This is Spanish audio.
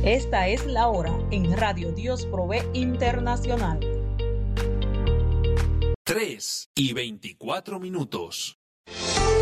Esta es la hora en Radio Dios Provee Internacional. 3:24.